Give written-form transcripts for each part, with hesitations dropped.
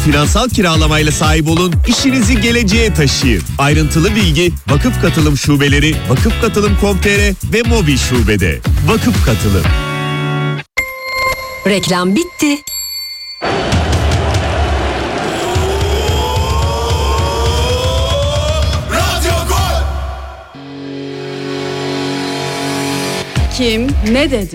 Finansal kiralamayla sahip olun, işinizi geleceğe taşıyın. Ayrıntılı bilgi Vakıf Katılım Şubeleri, vakıfkatılım.com.tr ve mobil şubede. Vakıf Katılım. Reklam bitti. Kim ne dedi?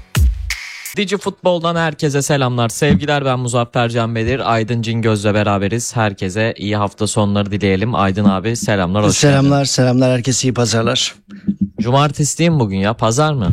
Digi Futbol'dan herkese selamlar, sevgiler. Ben Muzaffer Can Bedir, Aydın Cingöz'le beraberiz. Herkese iyi hafta sonları dileyelim. Aydın abi selamlar, hoş geldin. Selamlar, herkese iyi pazarlar. Cumartesi değil mi bugün ya? Pazar mı?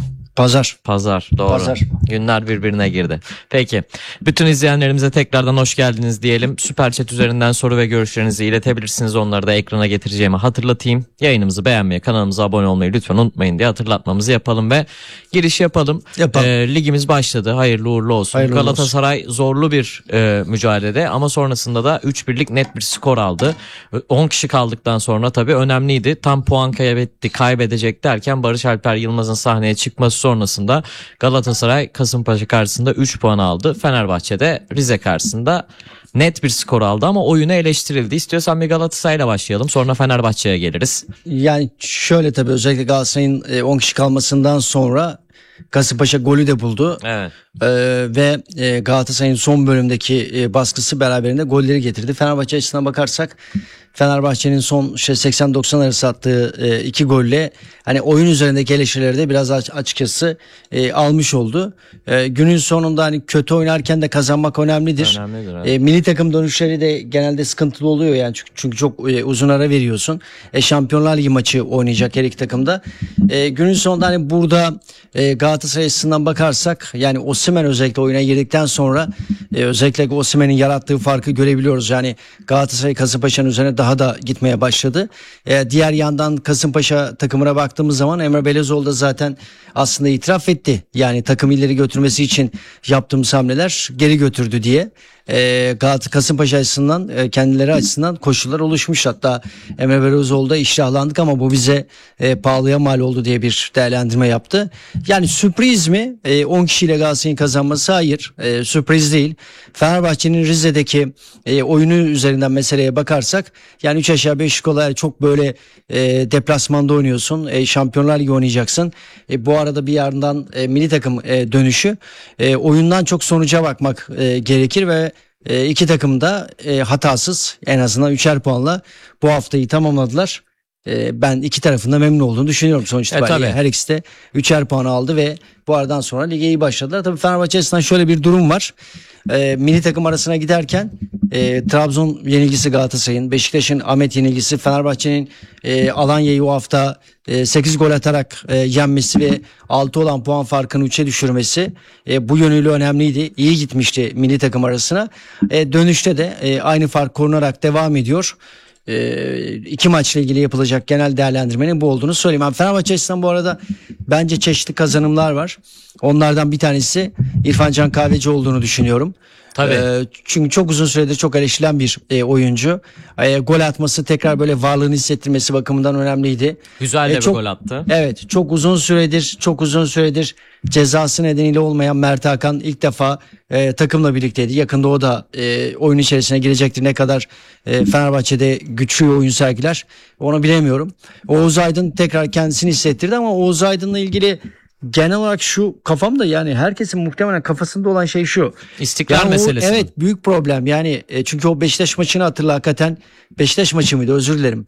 Pazar, doğru. Pazar. Günler birbirine girdi. Peki, bütün izleyenlerimize tekrardan hoş geldiniz diyelim. Süper Chat üzerinden soru ve görüşlerinizi iletebilirsiniz. Onları da ekrana getireceğimi hatırlatayım. Yayınımızı beğenmeyi, kanalımıza abone olmayı lütfen unutmayın diye hatırlatmamızı yapalım ve giriş yapalım. Ligimiz başladı. Hayırlı uğurlu olsun. Hayırlı Galatasaray olsun. Zorlu bir mücadelede ama sonrasında da 3-1'lik net bir skor aldı. 10 kişi kaldıktan sonra tabii önemliydi. Tam puan kaybedecek derken Barış Alper Yılmaz'ın sahneye çıkması sonrasında Galatasaray Kasımpaşa karşısında 3 puan aldı. Fenerbahçe'de Rize karşısında net bir skor aldı ama oyunu eleştirildi. İstiyorsan bir Galatasaray'la başlayalım, sonra Fenerbahçe'ye geliriz. Yani şöyle, tabii özellikle Galatasaray'ın 10 kişi kalmasından sonra Kasımpaşa golü de buldu. Evet. Ve Galatasaray'ın son bölümdeki baskısı beraberinde golleri getirdi. Fenerbahçe açısından bakarsak Fenerbahçe'nin son 80-90 arası attığı 2 golle hani oyun üzerindeki eleştirileri de biraz açıkçası almış oldu. Günün sonunda hani kötü oynarken de kazanmak önemlidir. Evet. Milli takım dönüşleri de genelde sıkıntılı oluyor yani, çünkü çok uzun ara veriyorsun. Şampiyonlar Ligi maçı oynayacak her iki takımda. Günün sonunda hani burada Galatasaray açısından bakarsak yani Osimhen özellikle oyuna girdikten sonra özellikle Osimhen'in yarattığı farkı görebiliyoruz. Yani Galatasaray Kasımpaşa'nın üzerine daha da gitmeye başladı. Diğer yandan Kasımpaşa takımına baktığımız zaman Emre Belezoğlu da zaten aslında itiraf etti. Yani takım ileri götürmesi için yaptığımız hamleler geri götürdü diye. Kasımpaşa açısından kendileri açısından koşullar oluşmuş. Hatta Emre Belezoğlu'da iştahlandık ama bu bize pahalıya mal oldu diye bir değerlendirme yaptı. Yani sürpriz mi? 10 kişiyle Galatasaray'ın kazanması, hayır. Sürpriz değil. Fenerbahçe'nin Rize'deki oyunu üzerinden meseleye bakarsak yani 3 aşağı 5 yukarı çok böyle deplasmanda oynuyorsun. Şampiyonlar Ligi oynayacaksın. Bu arada bir yandan milli takım dönüşü. Oyundan çok sonuca bakmak gerekir ve iki takım da hatasız en azından 3'er puanla bu haftayı tamamladılar. Ben iki tarafında memnun olduğunu düşünüyorum sonuç itibariyle. Her ikisi de 3'er puan aldı ve bu aradan sonra lige iyi başladılar. Tabii Fenerbahçe açısından şöyle bir durum var. Milli takım arasına giderken Trabzon yenilgisi Galatasaray'ın, Beşiktaş'ın Ahmet yenilgisi, Fenerbahçe'nin Alanya'yı o hafta 8 gol atarak yenmesi ve 6 olan puan farkını 3'e düşürmesi bu yönüyle önemliydi. İyi gitmişti milli takım arasına. Dönüşte de aynı fark korunarak devam ediyor. İki maçla ilgili yapılacak genel değerlendirmenin bu olduğunu söyleyeyim. Yani Fenerbahçe açısından bu arada bence çeşitli kazanımlar var. Onlardan bir tanesi İrfan Can Kahveci olduğunu düşünüyorum. Tabii. Çünkü çok uzun süredir çok eleştirilen bir oyuncu. Gol atması, tekrar böyle varlığını hissettirmesi bakımından önemliydi. Güzel de bir gol attı. Evet, çok uzun süredir cezası nedeniyle olmayan Mert Hakan ilk defa takımla birlikteydi. Yakında o da oyun içerisine girecektir. Ne kadar Fenerbahçe'de güçlü oyun sergiler onu bilemiyorum. Oğuz Aydın tekrar kendisini hissettirdi ama Oğuz Aydın'la ilgili genel olarak şu kafamda, yani herkesin muhtemelen kafasında olan şey şu. İstikrar yani meselesi. Evet, büyük problem yani, çünkü o Beşiktaş maçını hatırla, hakikaten Beşiktaş maçı mıydı, özür dilerim.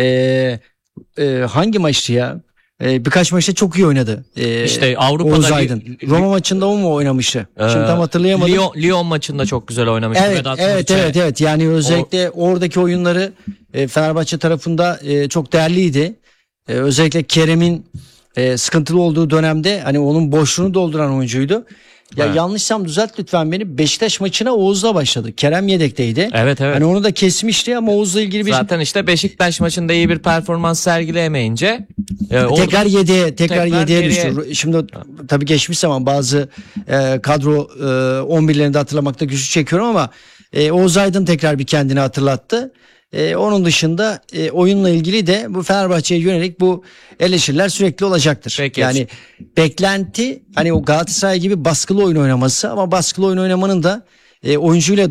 Hangi maçtı ya? Birkaç maçta çok iyi oynadı. İşte Avrupa'da Oğuz Aydın. Roma maçında o mu oynamıştı? Şimdi tam hatırlayamadım. Lyon maçında çok güzel oynamıştı. Evet. Yani özellikle oradaki oyunları Fenerbahçe tarafında çok değerliydi. Özellikle Kerem'in sıkıntılı olduğu dönemde hani onun boşluğunu dolduran oyuncuydu. Ya yanlışsam düzelt lütfen beni. Beşiktaş maçına Oğuz'la başladı. Kerem yedekteydi. Evet. Hani onu da kesmişti ama Oğuz'la ilgili bir... Zaten işte Beşiktaş maçında iyi bir performans sergileyemeyince tekrar yedeğe düştü. Şimdi tabii geçmiş zaman bazı kadro 11'lerini de hatırlamakta güçlük çekiyorum ama Oğuz Aydın tekrar bir kendini hatırlattı. Onun dışında oyunla ilgili de bu Fenerbahçe'ye yönelik bu eleştiriler sürekli olacaktır. Peki. Yani beklenti hani o Galatasaray gibi baskılı oyun oynaması, ama baskılı oyun oynamanın da oyuncuyla